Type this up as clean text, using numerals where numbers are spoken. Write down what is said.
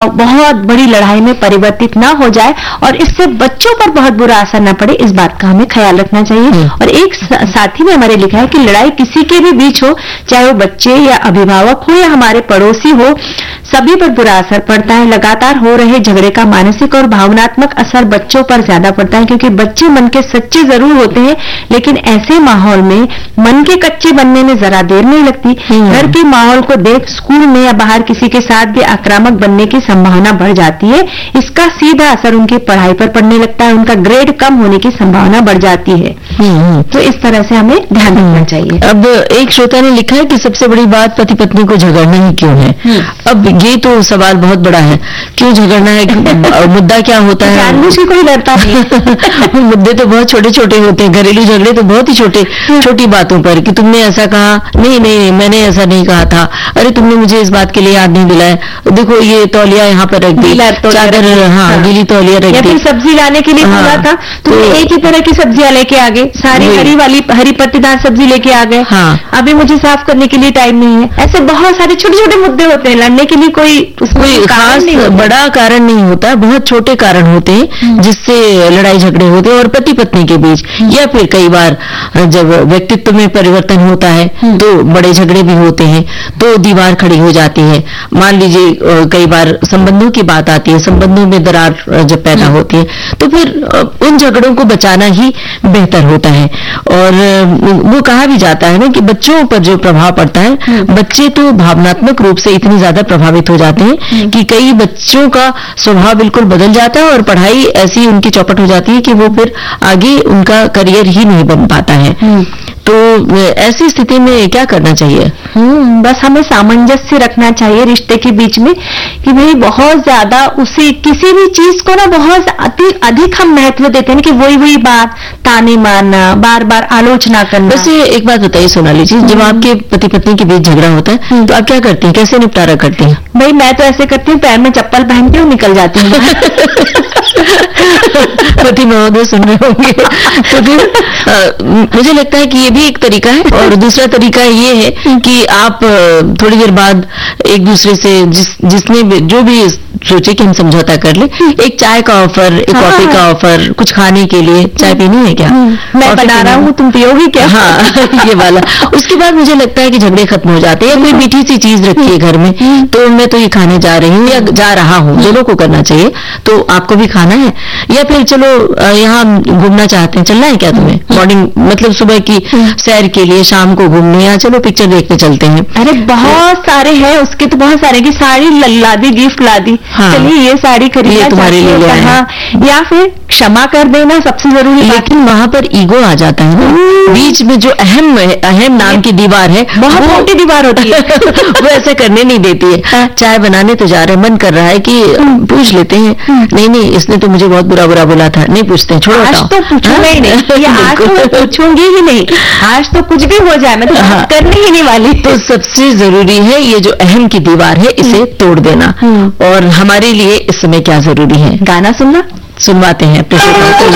बहुत बड़ी लड़ाई में परिवर्तित ना हो जाए और इससे बच्चों पर बहुत बुरा असर ना पड़े, इस बात का हमें ख्याल रखना चाहिए। और एक साथी ने हमारे लिखा है कि लड़ाई किसी के भी बीच हो, चाहे वो बच्चे या अभिभावक हो या हमारे पड़ोसी हो, सभी पर बुरा असर पड़ता है। लगातार हो रहे झगड़े का मानसिक और भावनात्मक असर बच्चों पर ज्यादा पड़ता है, क्योंकि बच्चे मन के सच्चे जरूर होते हैं, लेकिन ऐसे माहौल में मन के कच्चे बनने में जरा देर नहीं लगती। घर के माहौल को देख स्कूल में या बाहर किसी के साथ भी आक्रामक बनने की संभावना बढ़ जाती है। इसका सीधा असर उनकी पढ़ाई पर पड़ने लगता है, उनका ग्रेड कम होने की संभावना बढ़ जाती है। तो इस तरह से हमें ध्यान रखना चाहिए। अब एक श्रोता ने लिखा है कि सबसे बड़ी बात पति पत्नी को झगड़ना ही क्यों है। अब ये तो सवाल बहुत बड़ा है, क्यों झगड़ना है, मुद्दा क्या होता है, जानबूझ के कोई लड़ता नहीं। मुद्दे तो बहुत छोटे छोटे होते हैं, घरेलू झगड़े तो बहुत ही छोटी बातों पर, कि तुमने ऐसा कहा, नहीं मैंने ऐसा नहीं कहा था, अरे तुमने मुझे इस बात के लिए याद नहीं दिलाया, देखो ये तौलिया यहाँ पर रख दी, चादर गीली तौलिया रख दी, सब्जी लाने के लिए बोला था तो एक ही तरह की सब्जियां लेके आ गए, सारी हरी पत्तेदार सब्जी लेके आ गए, अभी मुझे साफ करने के लिए टाइम नहीं है। ऐसे बहुत सारे छोटे छोटे मुद्दे होते हैं, लड़ने के लिए कोई खास बड़ा कारण नहीं होता, बहुत छोटे कारण होते हैं जिससे लड़ाई झगड़े होते हैं और पति पत्नी के बीच। या फिर कई बार जब व्यक्तित्व में परिवर्तन होता है तो बड़े झगड़े भी होते हैं, तो दीवार खड़ी हो जाती है। मान लीजिए कई बार संबंधों की बात आती है, संबंधों में दरार जब पैदा होती है तो फिर उन झगड़ों को बचाना ही बेहतर होता है। और वो कहा भी जाता है ना कि बच्चों पर जो प्रभाव पड़ता है, बच्चे तो भावनात्मक रूप से इतनी ज्यादा प्रभावित हो जाते हैं कि कई बच्चों का स्वभाव बिल्कुल बदल जाता है और पढ़ाई ऐसी उनकी चौपट हो जाती है कि वो फिर आगे उनका करियर ही नहीं बन पाता है। तो ऐसी स्थिति में क्या करना चाहिए? बस हमें सामंजस्य रखना चाहिए रिश्ते के बीच में, कि भाई बहुत ज्यादा उसी किसी भी चीज को ना बहुत अधिक हम महत्व देते हैं कि वही बात ताने मारना, बार बार आलोचना करना। वैसे एक बात बताइए सोनाली जी, जब आपके पति पत्नी के बीच झगड़ा होता है तो आप क्या करती हैं, कैसे निपटारा करती हैं? भाई मैं तो ऐसे करती हूँ, पैर में चप्पल पहनती हूँ, निकल जाती हूँ। पति महोदय सुन रहे होंगे तो फिर मुझे लगता है कि ये भी एक तरीका है। और दूसरा तरीका ये है कि आप थोड़ी देर बाद एक दूसरे से जिसने जो भी सोचे कि हम समझौता कर ले, एक चाय का ऑफर, एक कॉफी का ऑफर, कुछ खाने के लिए, चाय पीनी है क्या, मैं बना रहा हूँ, तुम पियोगी क्या, ये वाला। उसके बाद मुझे लगता है कि झगड़े खत्म हो जाते हैं। या कोई मीठी सी चीज रखी है घर में, तो मैं तो ये खाने जा रही हूँ या जा रहा हूँ, दोनों को करना चाहिए। तो आपको भी खाना है, या फिर चलो यहाँ घूमना चाहते हैं, चलना है क्या तुम्हें, मॉर्निंग मतलब सुबह की सैर के लिए, शाम को घूमने, या चलो पिक्चर देखने चलते हैं। अरे बहुत सारे हैं उसके, तो बहुत सारे की साड़ी ला दी, गिफ्ट ला दी, चलिए ये साड़ी खरीदना तुम्हारे लिए ले, या फिर क्षमा कर देना सबसे जरूरी। लेकिन वहां पर ईगो आ जाता है ना, बीच में जो अहम नाम की दीवार है, बहुत मोटी दीवार होती है। वो ऐसे करने नहीं देती है। चाय बनाने तो जा रहे हैं, मन कर रहा है कि पूछ लेते हैं, नहीं इसने तो मुझे बहुत बुरा बोला था, नहीं पूछते, छोड़ो, आज तो पूछूंगा ही नहीं, आज तो मैं पूछूंगी ही नहीं, आज तो कुछ भी हो जाए मैं तो करने ही नहीं वाली। तो सबसे जरूरी है ये जो अहम की दीवार है, इसे तोड़ देना। और हमारे लिए इस समय क्या जरूरी है, गाना सुनना, सुनवाते हैं अपने श्रोताओं को।